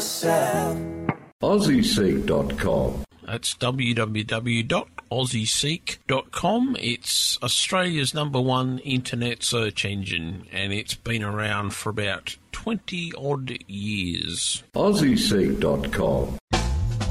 yourself. AussieSeek.com. That's www.aussieseek.com. It's Australia's #1 internet search engine, and it's been around for about 20-odd years. AussieSeek.com.